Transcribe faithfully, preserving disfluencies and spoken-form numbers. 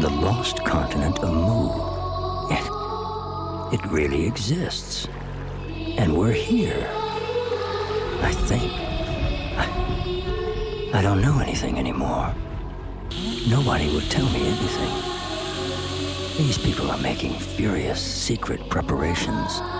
The lost continent of Mu. It, it really exists. And we're here. I think. I, I don't know anything anymore. Nobody would tell me anything. These people are making furious secret preparations.